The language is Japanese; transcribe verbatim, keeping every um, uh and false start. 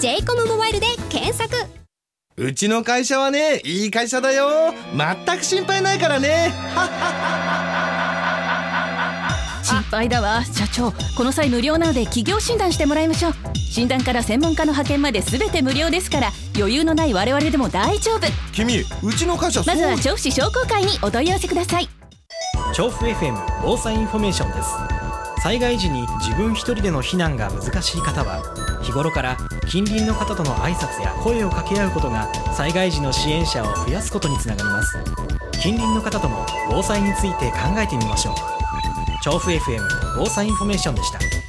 ジェイコムモバイルで検索。 うちの会社はね、いい会社だよ。全く心配ないからね。 心配だわ社長。この際無料なので企業診断してもらいましょう。診断から専門家の派遣まで全て無料ですから、余裕のない我々でも大丈夫。 君、うちの会社そう。 まずは調布市商工会にお問い合わせください。 調布 エフエム 防災インフォメーションです。災害時に自分一人での避難が難しい方は、日頃から近隣の方との挨拶や声を掛け合うことが災害時の支援者を増やすことにつながります。近隣の方とも防災について考えてみましょう。調布 エフエム 防災インフォメーションでした。